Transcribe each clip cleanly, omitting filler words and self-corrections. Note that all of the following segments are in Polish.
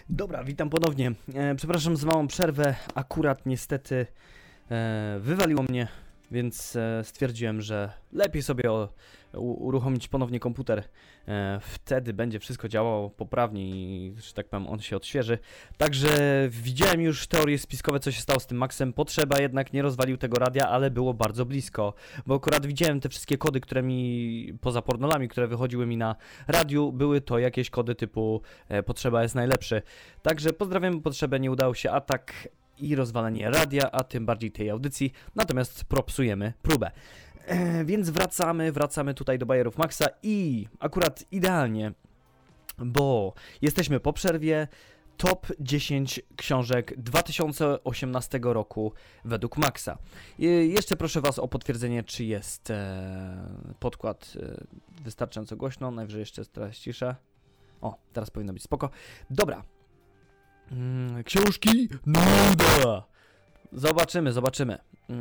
Dobra, witam ponownie. Przepraszam za małą przerwę. Akurat niestety wywaliło mnie, więc stwierdziłem, że lepiej sobie uruchomić ponownie komputer. Wtedy będzie wszystko działało poprawnie i, że tak powiem, on się odświeży. Także widziałem już teorie spiskowe, co się stało z tym Maxem. Potrzeba jednak nie rozwalił tego radia, ale było bardzo blisko. Bo akurat widziałem te wszystkie kody, które mi, poza pornolami, które wychodziły mi na radiu, były to jakieś kody typu potrzeba jest najlepszy. Także pozdrawiam potrzebę, nie udało się atak i rozwalenie radia, a tym bardziej tej audycji, natomiast propsujemy próbę. Więc wracamy tutaj do bajerów Maxa i akurat idealnie, bo jesteśmy po przerwie. Top 10 książek 2018 roku według Maxa. Jeszcze proszę Was o potwierdzenie, czy jest podkład wystarczająco głośno. Najwyżej jeszcze teraz cisza. O, teraz powinno być spoko. Dobra. Książki? Nuda! Zobaczymy.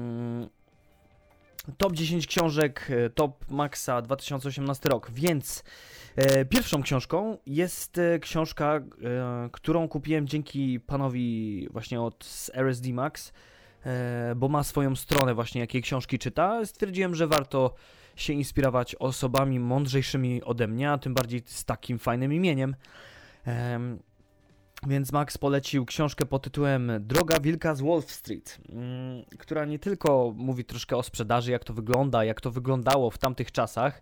Top 10 książek, top Maxa 2018 rok, więc pierwszą książką jest książka, którą kupiłem dzięki panowi właśnie z RSD Max, bo ma swoją stronę właśnie, jakie książki czyta. Stwierdziłem, że warto się inspirować osobami mądrzejszymi ode mnie, a tym bardziej z takim fajnym imieniem. Więc Max polecił książkę pod tytułem Droga Wilka z Wall Street, która nie tylko mówi troszkę o sprzedaży, jak to wygląda, jak to wyglądało w tamtych czasach,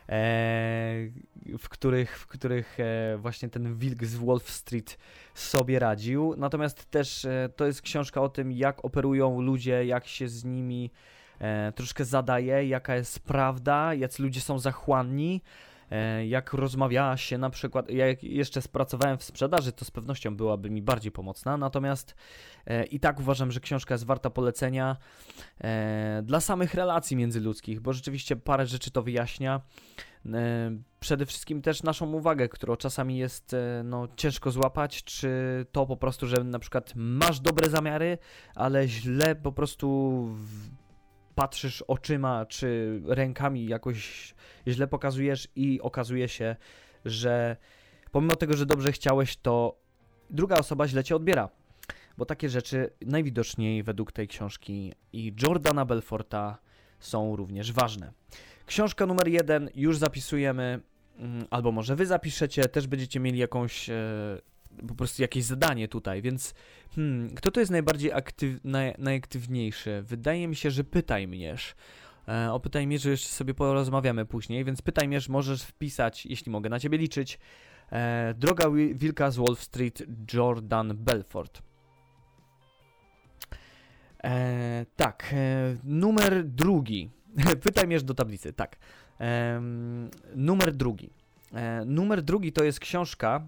w których właśnie ten wilk z Wall Street sobie radził. Natomiast też to jest książka o tym, jak operują ludzie, jak się z nimi troszkę zadaje, jaka jest prawda, jacy ludzie są zachłanni. Jak rozmawia się na przykład, jak jeszcze pracowałem w sprzedaży, to z pewnością byłaby mi bardziej pomocna, natomiast i tak uważam, że książka jest warta polecenia dla samych relacji międzyludzkich, bo rzeczywiście parę rzeczy to wyjaśnia. Przede wszystkim też naszą uwagę, którą czasami jest ciężko złapać, czy to po prostu, że na przykład masz dobre zamiary, ale źle po prostu patrzysz oczyma czy rękami jakoś źle pokazujesz i okazuje się, że pomimo tego, że dobrze chciałeś, to druga osoba źle cię odbiera. Bo takie rzeczy najwidoczniej według tej książki i Jordana Belforta są również ważne. Książka numer 1 już zapisujemy, albo może wy zapiszecie, też będziecie mieli jakąś po prostu jakieś zadanie tutaj, więc kto to jest najbardziej najaktywniejszy? Wydaje mi się, że Pytaj Mnież. O Pytaj Mierz jeszcze sobie porozmawiamy później, więc Pytaj Mierz możesz wpisać, jeśli mogę na ciebie liczyć. Droga Wilka z Wall Street, Jordan Belfort. Numer drugi. Pytaj Mierz do tablicy, tak. Numer drugi. Numer drugi to jest książka,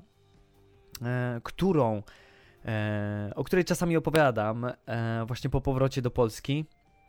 o której czasami opowiadam właśnie po powrocie do Polski.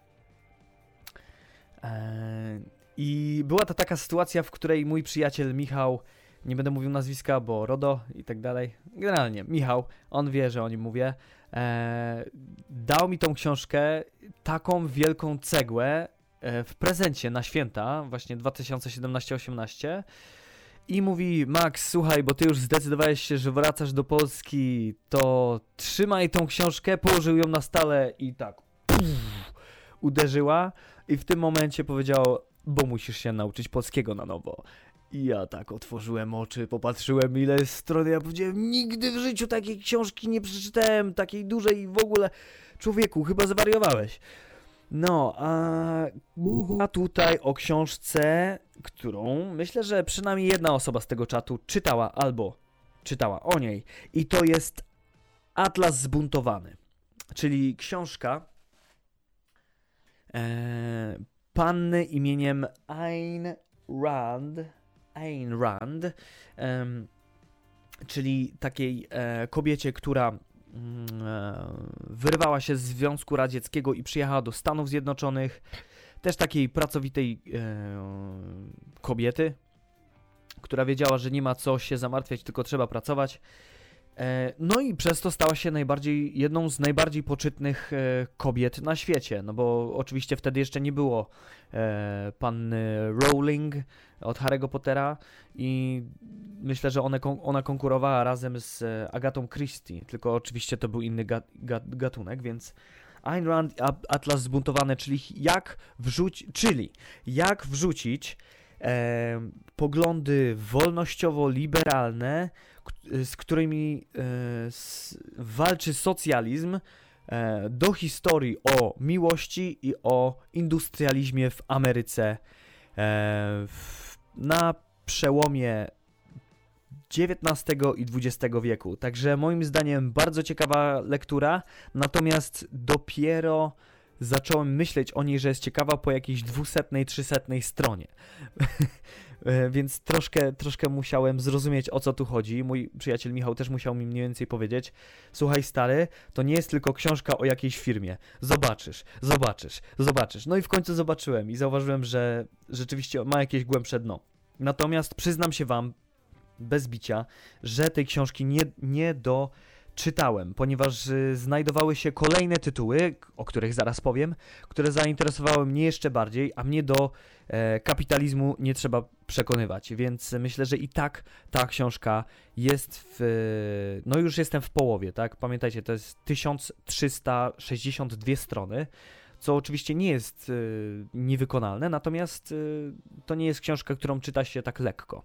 I była to taka sytuacja, w której mój przyjaciel Michał, nie będę mówił nazwiska, bo RODO i tak dalej, generalnie Michał, on wie, że o nim mówię, dał mi tą książkę, taką wielką cegłę w prezencie na święta, właśnie 2017-18, i mówi: Max, słuchaj, bo ty już zdecydowałeś się, że wracasz do Polski, to trzymaj tą książkę, położył ją na stole i tak uderzyła i w tym momencie powiedział: bo musisz się nauczyć polskiego na nowo. I ja tak otworzyłem oczy, popatrzyłem ile jest stron, ja powiedziałem: nigdy w życiu takiej książki nie przeczytałem, takiej dużej i w ogóle, człowieku, chyba zwariowałeś. No, a tutaj o książce, którą myślę, że przynajmniej jedna osoba z tego czatu czytała albo czytała o niej. I to jest Atlas Zbuntowany, czyli książka panny imieniem Ayn Rand, czyli takiej kobiecie, która wyrwała się z Związku Radzieckiego i przyjechała do Stanów Zjednoczonych. Też takiej pracowitej kobiety, która wiedziała, że nie ma co się zamartwiać, tylko trzeba pracować. No i przez to stała się jedną z najbardziej poczytnych kobiet na świecie, no bo oczywiście wtedy jeszcze nie było panny Rowling od Harry'ego Pottera i myślę, że ona konkurowała razem z Agatą Christie, tylko oczywiście to był inny gatunek, więc Ayn Rand, Atlas Zbuntowany, czyli jak wrzucić poglądy wolnościowo-liberalne, z którymi walczy socjalizm, do historii o miłości i o industrializmie w Ameryce na przełomie XIX i XX wieku. Także moim zdaniem bardzo ciekawa lektura, natomiast dopiero zacząłem myśleć o niej, że jest ciekawa po jakiejś 200-300 stronie. Więc troszkę musiałem zrozumieć, o co tu chodzi. Mój przyjaciel Michał też musiał mi mniej więcej powiedzieć: słuchaj stary, to nie jest tylko książka o jakiejś firmie. Zobaczysz. No i w końcu zobaczyłem i zauważyłem, że rzeczywiście ma jakieś głębsze dno. Natomiast przyznam się wam, bez bicia, że tej książki nie doczytałem, ponieważ znajdowały się kolejne tytuły, o których zaraz powiem, które zainteresowały mnie jeszcze bardziej, a mnie do kapitalizmu nie trzeba przekonywać, więc myślę, że i tak ta książka jest no już jestem w połowie, tak? Pamiętajcie, to jest 1362 strony, co oczywiście nie jest niewykonalne, natomiast to nie jest książka, którą czyta się tak lekko.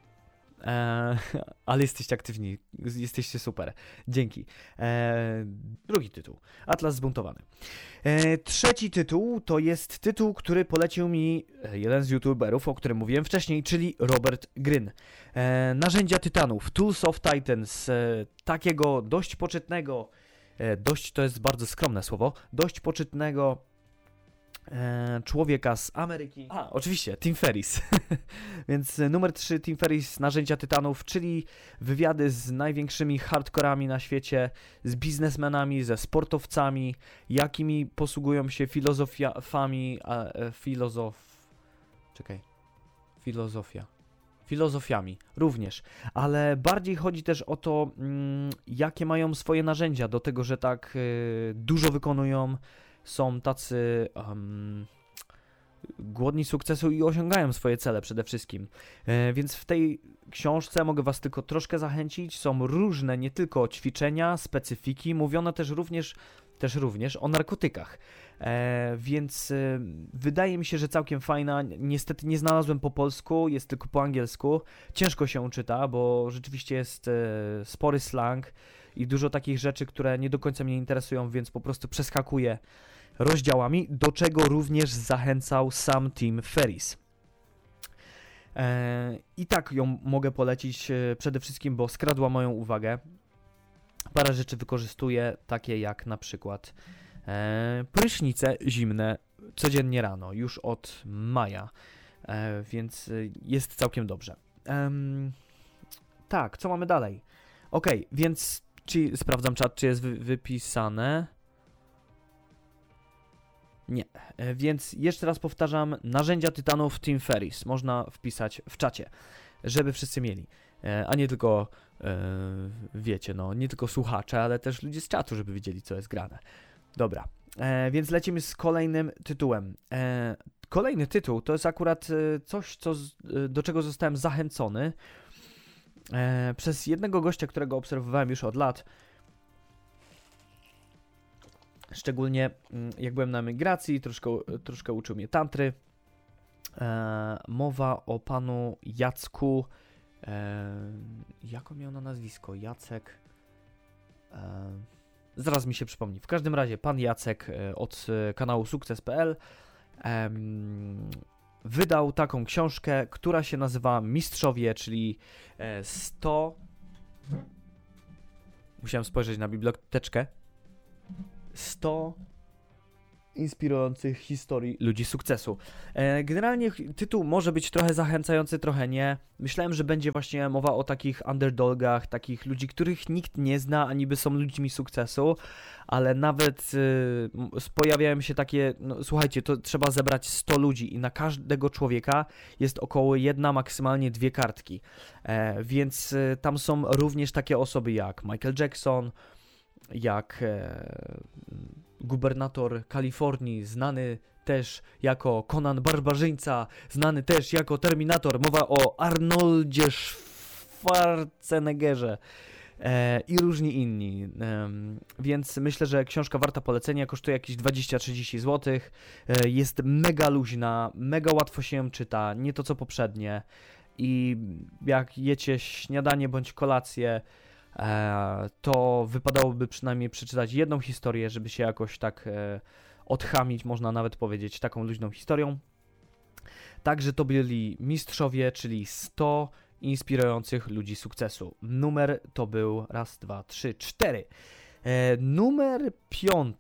Ale jesteście aktywni, jesteście super, dzięki. Drugi tytuł, Atlas Zbuntowany. Trzeci tytuł to jest tytuł, który polecił mi jeden z youtuberów, o którym mówiłem wcześniej, czyli Robert Greene. Narzędzia Tytanów, Tools of Titans, takiego dość poczytnego, dość to jest bardzo skromne słowo, dość poczytnego człowieka z Ameryki. Oczywiście, Tim Ferriss. Więc numer 3, Tim Ferriss, Narzędzia Tytanów, czyli wywiady z największymi hardkorami na świecie, z biznesmenami, ze sportowcami, jakimi posługują się filozofiami również, ale bardziej chodzi też o to, jakie mają swoje narzędzia do tego, że tak dużo wykonują, są tacy głodni sukcesu i osiągają swoje cele przede wszystkim. Więc w tej książce mogę was tylko troszkę zachęcić. Są różne nie tylko ćwiczenia, specyfiki, mówione też również o narkotykach. Więc wydaje mi się, że całkiem fajna. Niestety nie znalazłem po polsku, jest tylko po angielsku. Ciężko się czyta, bo rzeczywiście jest spory slang i dużo takich rzeczy, które nie do końca mnie interesują, więc po prostu przeskakuję rozdziałami, do czego również zachęcał sam Tim Ferriss. I tak ją mogę polecić przede wszystkim, bo skradła moją uwagę. Parę rzeczy wykorzystuję, takie jak na przykład prysznice zimne codziennie rano, już od maja, więc jest całkiem dobrze. Tak, co mamy dalej? Okej, więc sprawdzam czat, czy jest wypisane. Nie, więc jeszcze raz powtarzam, Narzędzia Tytanów Tim Ferriss można wpisać w czacie, żeby wszyscy mieli, a nie tylko, wiecie, no, nie tylko słuchacze, ale też ludzie z czatu, żeby wiedzieli, co jest grane. Dobra, więc lecimy z kolejnym tytułem. Kolejny tytuł to jest akurat coś, do czego zostałem zachęcony przez jednego gościa, którego obserwowałem już od lat. Szczególnie jak byłem na emigracji, troszkę uczył mnie tantry. Mowa o panu Jacku. Jak on miał na nazwisko? Jacek. Zaraz mi się przypomni. W każdym razie pan Jacek od kanału sukces.pl wydał taką książkę, która się nazywa Mistrzowie, czyli 100... Musiałem spojrzeć na biblioteczkę. 100 inspirujących historii ludzi sukcesu. Generalnie tytuł może być trochę zachęcający, trochę nie. Myślałem, że będzie właśnie mowa o takich underdogach, takich ludzi, których nikt nie zna, a niby są ludźmi sukcesu, ale nawet pojawiają się takie, no słuchajcie, to trzeba zebrać 100 ludzi i na każdego człowieka jest około 1, maksymalnie 2 kartki. Więc tam są również takie osoby jak Michael Jackson, jak gubernator Kalifornii, znany też jako Conan Barbarzyńca, znany też jako Terminator. Mowa o Arnoldzie Schwarzeneggerze i różni inni. Więc myślę, że książka warta polecenia, kosztuje jakieś 20-30 zł. Jest mega luźna, mega łatwo się ją czyta, nie to co poprzednie. I jak jecie śniadanie bądź kolację, to wypadałoby przynajmniej przeczytać jedną historię, żeby się jakoś tak odchamić, można nawet powiedzieć, taką luźną historią. Także to byli mistrzowie, czyli 100 inspirujących ludzi sukcesu. Numer to był 1, 2, 3, 4. Numer 5.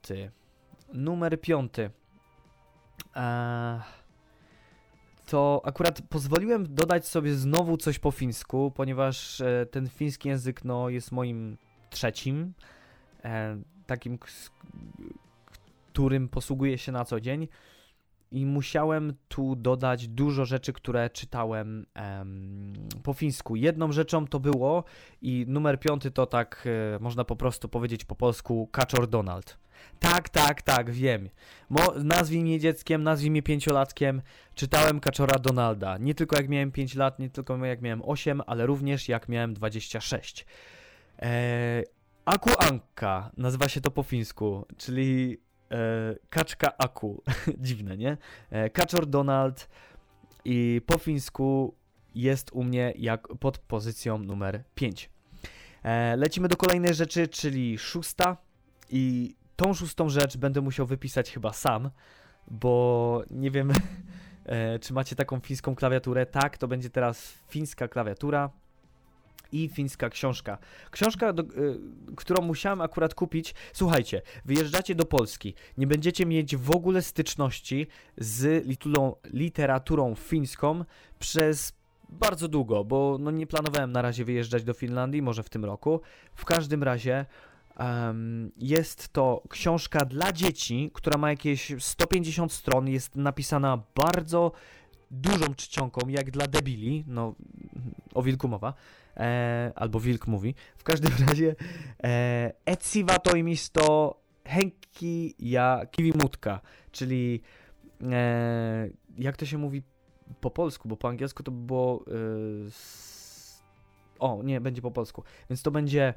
To akurat pozwoliłem dodać sobie znowu coś po fińsku, ponieważ ten fiński język jest moim trzecim, takim, którym posługuję się na co dzień i musiałem tu dodać dużo rzeczy, które czytałem po fińsku. Jedną rzeczą to było i numer 5 to tak można po prostu powiedzieć po polsku Kaczor Donald. Tak, wiem. Nazwij mnie dzieckiem, nazwij mnie 5-latkiem. Czytałem Kaczora Donalda. Nie tylko jak miałem 5 lat, nie tylko jak miałem 8, ale również jak miałem 26. Aku Anka nazywa się to po fińsku, czyli kaczka Aku. Dziwne, nie? Kaczor Donald i po fińsku jest u mnie jak pod pozycją numer 5. Lecimy do kolejnej rzeczy, czyli 6. I tą 6. rzecz będę musiał wypisać chyba sam, bo nie wiem, czy macie taką fińską klawiaturę. Tak, to będzie teraz fińska klawiatura i fińska książka. Książka, którą musiałem akurat kupić. Słuchajcie, wyjeżdżacie do Polski, nie będziecie mieć w ogóle styczności z literaturą fińską przez bardzo długo, bo nie planowałem na razie wyjeżdżać do Finlandii, może w tym roku. W każdym razie jest to książka dla dzieci, która ma jakieś 150 stron, jest napisana bardzo dużą czcionką, jak dla debili, o wilku mowa, albo wilk mówi. W każdym razie Etsiva toimisto Henkki ja Kivimutka, czyli jak to się mówi po polsku, bo po angielsku to by było nie, będzie po polsku, więc to będzie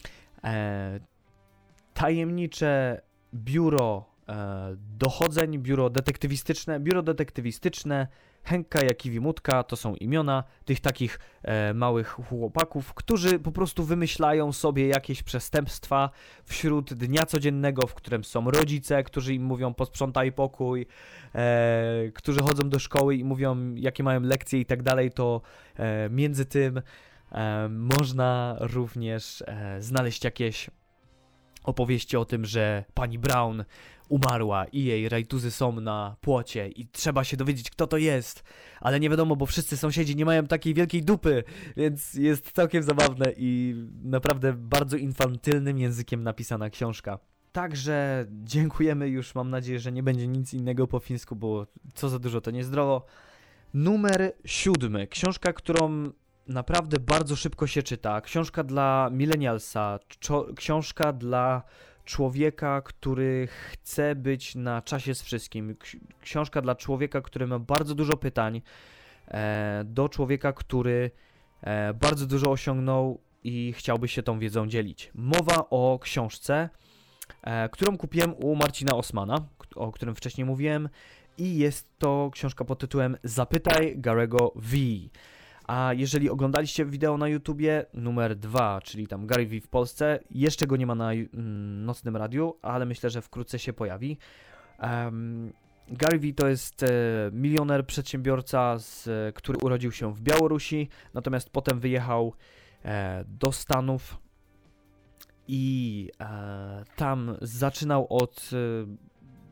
tajemnicze biuro dochodzeń, biuro detektywistyczne Henka jak Kivimutka, to są imiona tych takich małych chłopaków, którzy po prostu wymyślają sobie jakieś przestępstwa wśród dnia codziennego, w którym są rodzice, którzy im mówią posprzątaj pokój, którzy chodzą do szkoły i mówią jakie mają lekcje i tak dalej, to między tym można również znaleźć jakieś opowieści o tym, że pani Brown umarła i jej rajtuzy są na płocie i trzeba się dowiedzieć, kto to jest, ale nie wiadomo, bo wszyscy sąsiedzi nie mają takiej wielkiej dupy, więc jest całkiem zabawne i naprawdę bardzo infantylnym językiem napisana książka. Także dziękujemy, już mam nadzieję, że nie będzie nic innego po fińsku, bo co za dużo to niezdrowo. Numer 7. Książka, którą naprawdę bardzo szybko się czyta. Książka dla millennialsa, książka dla człowieka, który chce być na czasie z wszystkim. Książka dla człowieka, który ma bardzo dużo pytań, do człowieka, który bardzo dużo osiągnął i chciałby się tą wiedzą dzielić. Mowa o książce, którą kupiłem u Marcina Osmana, o którym wcześniej mówiłem, i jest to książka pod tytułem Zapytaj Gary'ego V. A jeżeli oglądaliście wideo na YouTubie, numer 2, czyli tam Gary V w Polsce, jeszcze go nie ma na nocnym radiu, ale myślę, że wkrótce się pojawi. Gary V to jest milioner, przedsiębiorca, który urodził się w Białorusi, natomiast potem wyjechał do Stanów i tam zaczynał od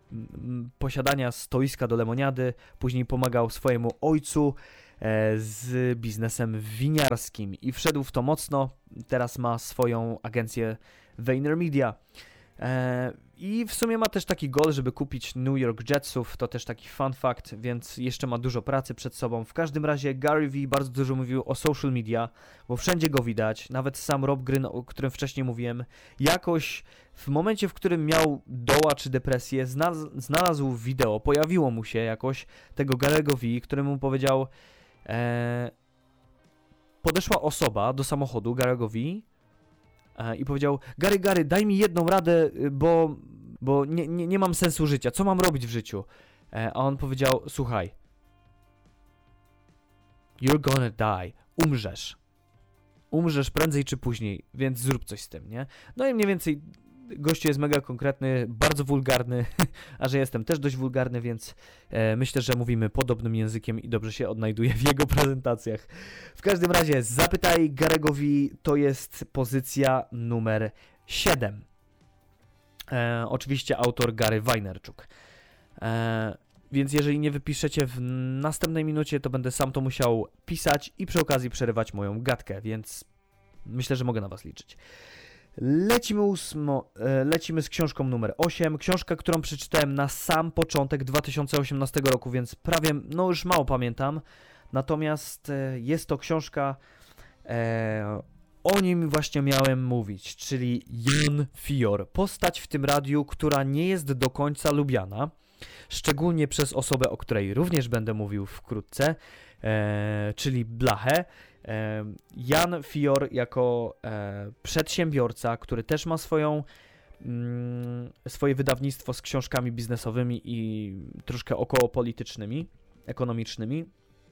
posiadania stoiska do lemoniady, później pomagał swojemu ojcu z biznesem winiarskim i wszedł w to mocno. Teraz ma swoją agencję VaynerMedia. I w sumie ma też taki goal, żeby kupić New York Jetsów, to też taki fun fact, więc jeszcze ma dużo pracy przed sobą. W każdym razie Gary Vee bardzo dużo mówił o social media, bo wszędzie go widać, nawet sam Rob Greene, o którym wcześniej mówiłem, jakoś w momencie, w którym miał doła czy depresję, znalazł wideo, pojawiło mu się jakoś tego Gary'ego Vee, który mu powiedział, podeszła osoba do samochodu Gary'ego Vee, i powiedział, Gary, daj mi jedną radę, bo nie mam sensu życia, co mam robić w życiu? A on powiedział, słuchaj, you're gonna die, umrzesz prędzej czy później, więc zrób coś z tym, nie? No i mniej więcej gościu jest mega konkretny, bardzo wulgarny, a że jestem też dość wulgarny, więc myślę, że mówimy podobnym językiem i dobrze się odnajduję w jego prezentacjach. W każdym razie, zapytaj Gary'ego Vee, to jest pozycja numer 7. Oczywiście autor Gary Vaynerchuk. Więc jeżeli nie wypiszecie w następnej minucie, to będę sam to musiał pisać i przy okazji przerywać moją gadkę, więc myślę, że mogę na was liczyć. Lecimy z książką numer 8. Książka, którą przeczytałem na sam początek 2018 roku, więc prawie, no już mało pamiętam. Natomiast jest to książka, o nim właśnie miałem mówić, czyli Jan Fior. Postać w tym radiu, która nie jest do końca lubiana, szczególnie przez osobę, o której również będę mówił wkrótce, czyli Blachę. Jan Fior jako przedsiębiorca, który też ma swoje wydawnictwo z książkami biznesowymi i troszkę okołopolitycznymi, ekonomicznymi.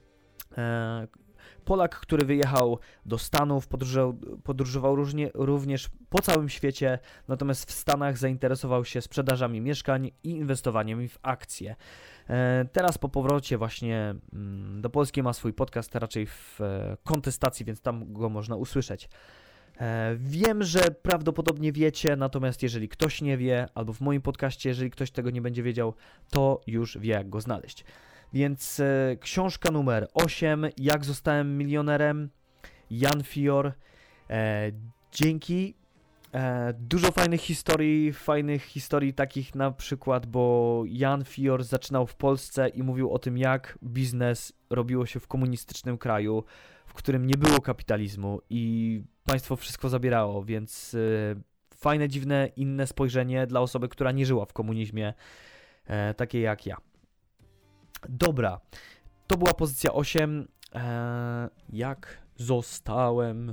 Polak, który wyjechał do Stanów, podróżował również po całym świecie, natomiast w Stanach zainteresował się sprzedażami mieszkań i inwestowaniem w akcje. Teraz po powrocie właśnie do Polski ma swój podcast, raczej w kontestacji, więc tam go można usłyszeć. Wiem, że prawdopodobnie wiecie, natomiast jeżeli ktoś nie wie, albo w moim podcaście, jeżeli ktoś tego nie będzie wiedział, to już wie, jak go znaleźć. Więc książka numer 8, Jak zostałem milionerem, Jan Fior. Dzięki. Dużo fajnych historii takich na przykład, bo Jan Fior zaczynał w Polsce i mówił o tym, jak biznes robiło się w komunistycznym kraju, w którym nie było kapitalizmu i państwo wszystko zabierało, więc fajne, dziwne, inne spojrzenie dla osoby, która nie żyła w komunizmie, takie jak ja. Dobra, to była pozycja 8. Jak zostałem...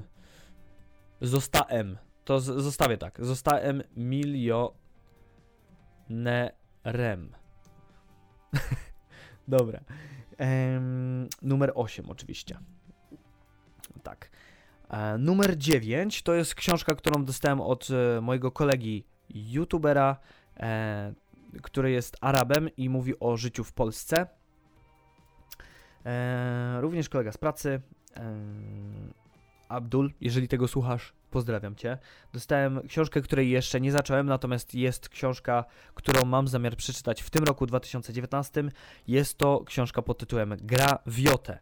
To zostawię tak. Zostałem milionerem. Dobra. Numer 8 oczywiście. Tak. Numer 9 to jest książka, którą dostałem od mojego kolegi youtubera, który jest Arabem i mówi o życiu w Polsce. Również kolega z pracy. Abdul, jeżeli tego słuchasz, pozdrawiam Cię. Dostałem książkę, której jeszcze nie zacząłem, natomiast jest książka, którą mam zamiar przeczytać w tym roku 2019. Jest to książka pod tytułem Gra w Jotę.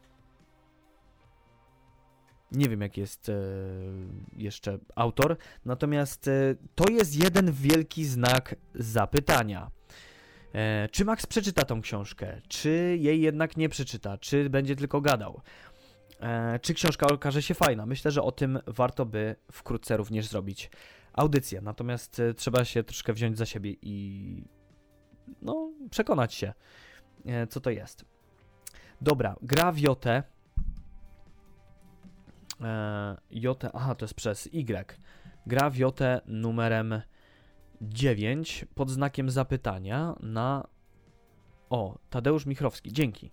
Nie wiem, jaki jest jeszcze autor, natomiast to jest jeden wielki znak zapytania. Czy Max przeczyta tą książkę? Czy jej jednak nie przeczyta? Czy będzie tylko gadał? Czy książka okaże się fajna? Myślę, że o tym warto by wkrótce również zrobić audycję. Natomiast trzeba się troszkę wziąć za siebie i przekonać się, co to jest. Dobra, Gra w Jotę. Jotę, aha, to jest przez Y. Gra w Jotę numerem 9 pod znakiem zapytania na... O, Tadeusz Michrowski, dzięki.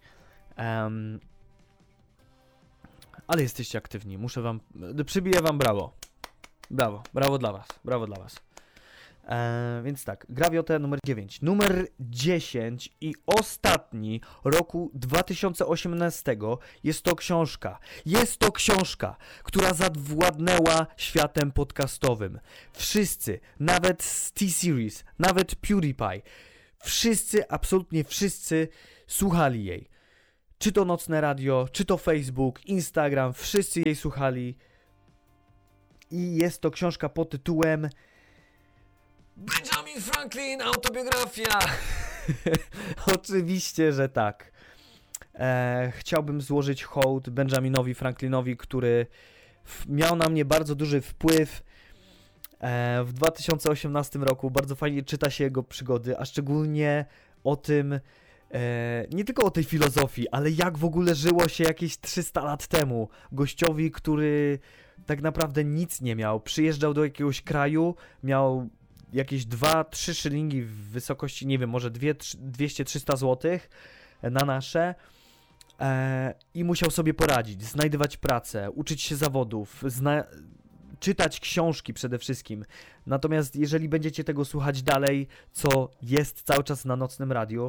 Ale jesteście aktywni, muszę wam... Przybiję wam brawo. Brawo dla was. Więc tak, Gra w Jotę numer 9. Numer 10 i ostatni roku 2018 jest to książka, która zawładnęła światem podcastowym. Wszyscy, nawet z T-Series, nawet PewDiePie, Wszyscy, absolutnie wszyscy słuchali jej. Czy to Nocne Radio, czy to Facebook, Instagram, wszyscy jej słuchali. I jest to książka pod tytułem Benjamin Franklin, autobiografia. Oczywiście, że tak. Chciałbym złożyć hołd Benjaminowi Franklinowi, który miał na mnie bardzo duży wpływ. W 2018 roku bardzo fajnie czyta się jego przygody, a szczególnie o tym, nie tylko o tej filozofii, ale jak w ogóle żyło się jakieś 300 lat temu. Gościowi, który tak naprawdę nic nie miał. Przyjeżdżał do jakiegoś kraju, miał jakieś 2-3 szylingi w wysokości, nie wiem, może 200-300 zł na nasze i musiał sobie poradzić, znajdywać pracę, uczyć się zawodów, czytać książki przede wszystkim. Natomiast jeżeli będziecie tego słuchać dalej, co jest cały czas na Nocnym Radiu,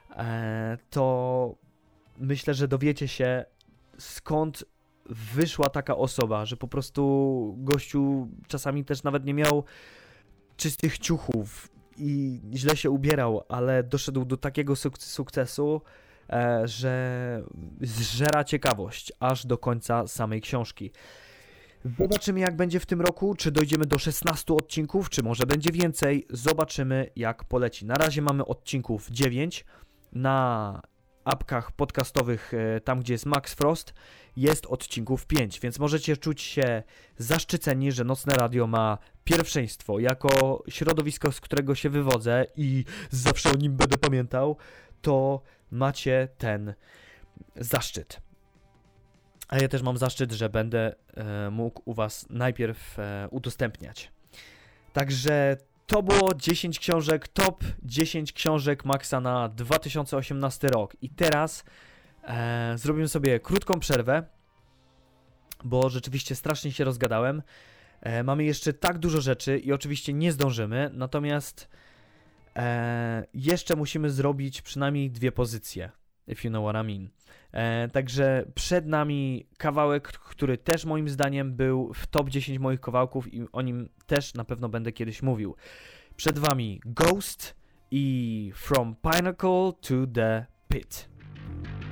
to myślę, że dowiecie się, skąd wyszła taka osoba, że po prostu gościu czasami też nawet nie miał czystych ciuchów i źle się ubierał, ale doszedł do takiego sukcesu, że zżera ciekawość aż do końca samej książki. Zobaczymy, jak będzie w tym roku, czy dojdziemy do 16 odcinków, czy może będzie więcej. Zobaczymy, jak poleci. Na razie mamy odcinków 9. Na apkach podcastowych, tam gdzie jest Max Frost, jest odcinków 5, więc możecie czuć się zaszczyceni, że Nocne Radio ma pierwszeństwo. Jako środowisko, z którego się wywodzę i zawsze o nim będę pamiętał, to macie ten zaszczyt. A ja też mam zaszczyt, że będę mógł u was najpierw udostępniać. Także to było 10 książek, top 10 książek Maxa na 2018 rok. I teraz zrobimy sobie krótką przerwę, bo rzeczywiście strasznie się rozgadałem. Mamy jeszcze tak dużo rzeczy i oczywiście nie zdążymy, natomiast jeszcze musimy zrobić przynajmniej 2 pozycje, if you know what I mean. Także przed nami kawałek, który też moim zdaniem był w top 10 moich kawałków i o nim też na pewno będę kiedyś mówił. Przed wami Ghost i From Pinnacle to the Pit.